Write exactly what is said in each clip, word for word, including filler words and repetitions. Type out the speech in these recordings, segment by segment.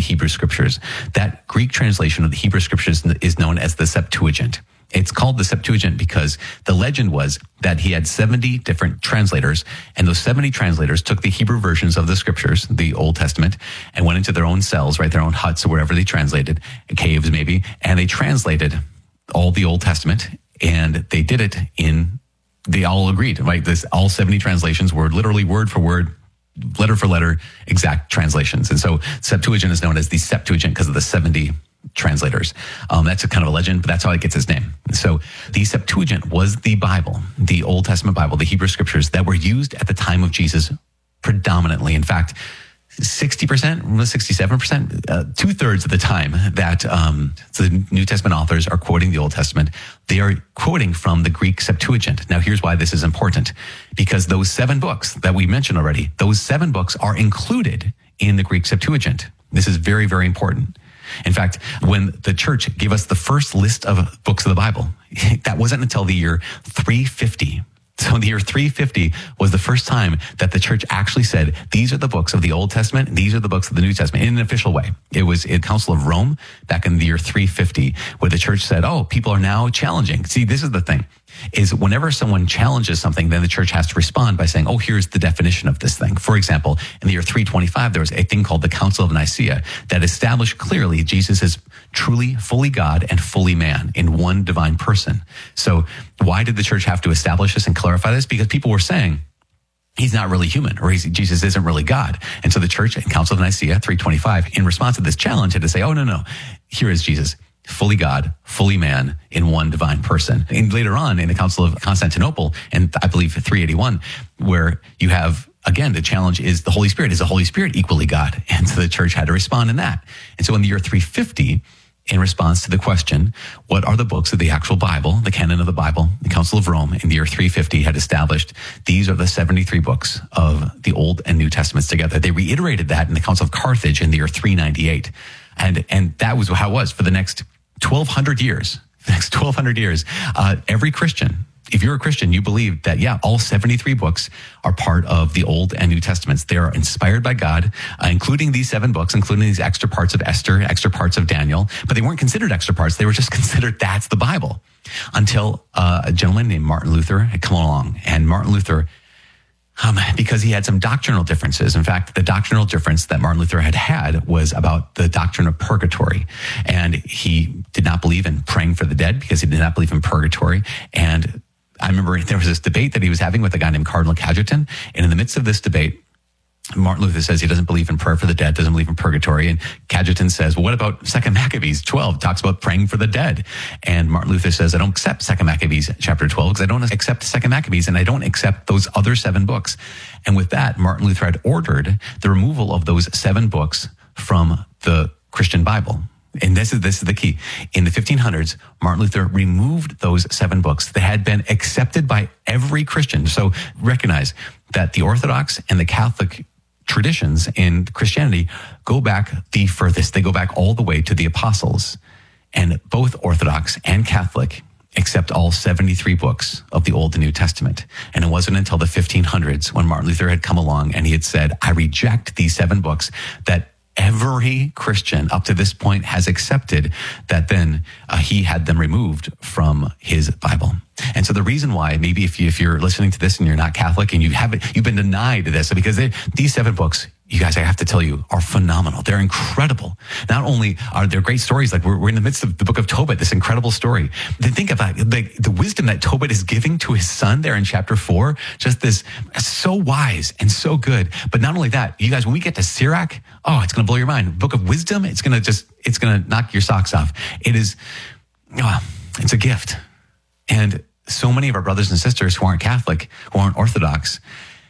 Hebrew Scriptures. That Greek translation of the Hebrew Scriptures is known as the Septuagint. It's called the Septuagint because the legend was that he had seventy different translators, and those seventy translators took the Hebrew versions of the Scriptures, the Old Testament, and went into their own cells, right, their own huts or wherever they translated, caves maybe, and they translated all the Old Testament, and they did it in, they all agreed, right? This, all seventy translations were literally word for word, letter for letter, exact translations. And so Septuagint is known as the Septuagint because of the seventy translators. Um, that's a kind of a legend, but that's how it gets its name. So the Septuagint was the Bible, the Old Testament Bible, the Hebrew Scriptures that were used at the time of Jesus predominantly. In fact, sixty percent, sixty-seven percent, uh, two thirds of the time that um, the New Testament authors are quoting the Old Testament, they are quoting from the Greek Septuagint. Now, here's why this is important. Because those seven books that we mentioned already, those seven books are included in the Greek Septuagint. This is very, very important. In fact, when the church gave us the first list of books of the Bible, that wasn't until the year three fifty. So the year three fifty was the first time that the church actually said, these are the books of the Old Testament, these are the books of the New Testament, in an official way. It was in Council of Rome back in the year three fifty, where the church said, oh, people are now challenging. See, this is the thing, is whenever someone challenges something, then the church has to respond by saying, oh, here's the definition of this thing. For example, in the year three twenty-five, there was a thing called the Council of Nicaea that established clearly Jesus is truly, fully God and fully man in one divine person. So why did the church have to establish this and clarify this? Because people were saying, he's not really human, or he's, Jesus isn't really God. And so the church, Council of Nicaea, three twenty-five, in response to this challenge, had to say, oh, no, no, here is Jesus, fully God, fully man in one divine person. And later on in the Council of Constantinople, and I believe three eighty-one, where you have, again, the challenge is the Holy Spirit. Is the Holy Spirit equally God? And so the church had to respond in that. And so in the year three fifty, in response to the question, what are the books of the actual Bible, the canon of the Bible, the Council of Rome in the year three fifty had established these are the seventy-three books of the Old and New Testaments together. They reiterated that in the Council of Carthage in the year three ninety-eight. And, and that was how it was for the next twelve hundred years. The next twelve hundred years, uh, every Christian, if you're a Christian, you believe that, yeah, all seventy-three books are part of the Old and New Testaments. They are inspired by God, uh, including these seven books, including these extra parts of Esther, extra parts of Daniel, but they weren't considered extra parts. They were just considered that's the Bible until uh, a gentleman named Martin Luther had come along. And Martin Luther, um, because he had some doctrinal differences. In fact, the doctrinal difference that Martin Luther had had was about the doctrine of purgatory. And he did not believe in praying for the dead because he did not believe in purgatory. And I remember there was this debate that he was having with a guy named Cardinal Cajetan. And in the midst of this debate, Martin Luther says he doesn't believe in prayer for the dead, doesn't believe in purgatory. And Cajetan says, well, what about Second Maccabees twelve? Talks about praying for the dead. And Martin Luther says, I don't accept Second Maccabees chapter twelve because I don't accept Second Maccabees and I don't accept those other seven books. And with that, Martin Luther had ordered the removal of those seven books from the Christian Bible. And this is this is the key. In the fifteen hundreds, Martin Luther removed those seven books that had been accepted by every Christian. So recognize that the Orthodox and the Catholic traditions in Christianity go back the furthest. They go back all the way to the apostles. And both Orthodox and Catholic accept all seventy-three books of the Old and New Testament. And it wasn't until the fifteen hundreds when Martin Luther had come along and he had said, I reject these seven books that every Christian up to this point has accepted, that then uh, he had them removed from his Bible. And so the reason why, maybe if you, if you're listening to this and you're not Catholic and you haven't, you've been denied this, because they, these seven books, you guys, I have to tell you, are phenomenal. They're incredible. Not only are there great stories, like we're, we're in the midst of the book of Tobit, this incredible story. Then think about like the wisdom that Tobit is giving to his son there in chapter four. Just this, so wise and so good. But not only that, you guys, when we get to Sirach, oh, it's going to blow your mind. Book of wisdom, it's going to just, it's going to knock your socks off. It is, oh, it's a gift. And so many of our brothers and sisters who aren't Catholic, who aren't Orthodox,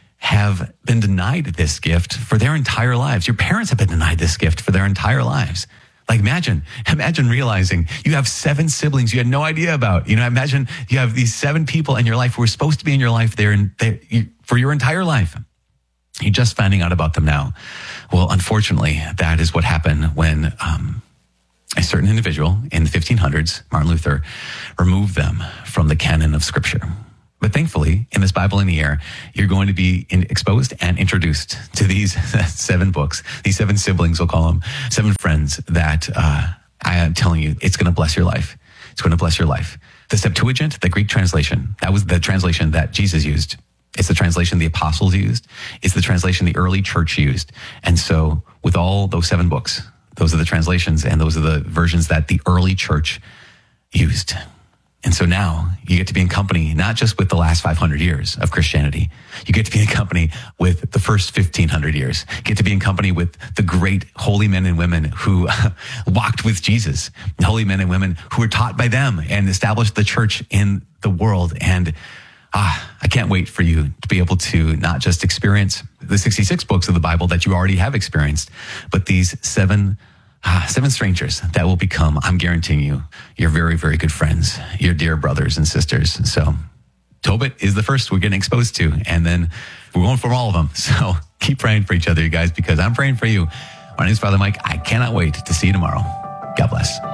have been denied this gift for their entire lives. Your parents have been denied this gift for their entire lives. Like imagine, imagine realizing you have seven siblings you had no idea about. You know, imagine you have these seven people in your life who are supposed to be in your life there and for your entire life. You're just finding out about them now. Well, unfortunately, that is what happened when um, a certain individual in the fifteen hundreds, Martin Luther, removed them from the canon of Scripture. But thankfully, in this Bible in the Air, you're going to be in, exposed and introduced to these seven books, these seven siblings, we'll call them, seven friends that uh, I am telling you, it's going to bless your life. It's going to bless your life. The Septuagint, the Greek translation, that was the translation that Jesus used. It's the translation the apostles used. It's the translation the early church used. And so with all those seven books, those are the translations and those are the versions that the early church used. And so now you get to be in company, not just with the last five hundred years of Christianity. You get to be in company with the first fifteen hundred years. You get to be in company with the great holy men and women who walked with Jesus, holy men and women who were taught by them and established the church in the world. And ah, I can't wait for you to be able to not just experience the sixty-six books of the Bible that you already have experienced, but these seven Ah, seven strangers that will become, I'm guaranteeing you, your very, very good friends, your dear brothers and sisters. So Tobit is the first we're getting exposed to, and then we're going for all of them. So keep praying for each other, you guys, because I'm praying for you. My name is Father Mike. I cannot wait to see you tomorrow. God bless.